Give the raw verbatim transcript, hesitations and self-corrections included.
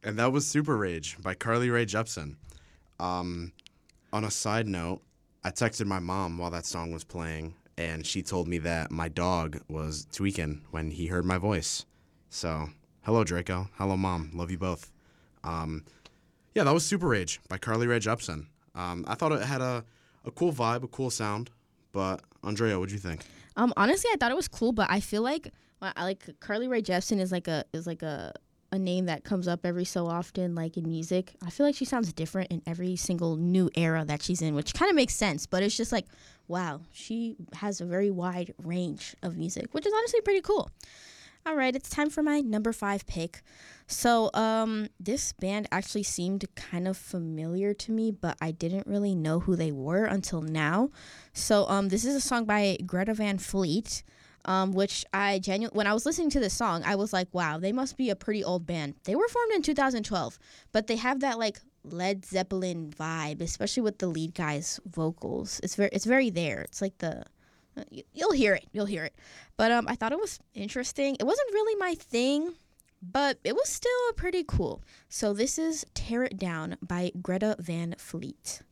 And that was Super Rage by Carly Rae Jepsen. Um, on a side note, I texted my mom while that song was playing, and she told me that my dog was tweaking when he heard my voice. So, hello, Draco. Hello, Mom. Love you both. Um, yeah, that was Super Rage by Carly Rae Jepsen. Um, I thought it had a, a cool vibe, a cool sound. But, Andrea, what'd you think? Um, honestly, I thought it was cool, but I feel like well, I like Carly Rae Jepsen is like a is like a a name that comes up every so often, like in music. I feel like she sounds different in every single new era that she's in, which kind of makes sense. But it's just like, wow, she has a very wide range of music, which is honestly pretty cool. All right, it's time for my number five pick. So, um, this band actually seemed kind of familiar to me, but I didn't really know who they were until now. So, um, this is a song by Greta Van Fleet, um, which I genuinely, when I was listening to this song, I was like, wow, they must be a pretty old band. They were formed in two thousand twelve, but they have that like Led Zeppelin vibe, especially with the lead guy's vocals. It's very, it's very there. It's like the You'll hear it. You'll hear it. But um, I thought it was interesting. It wasn't really my thing, but it was still pretty cool. So this is Tear It Down by Greta Van Fleet.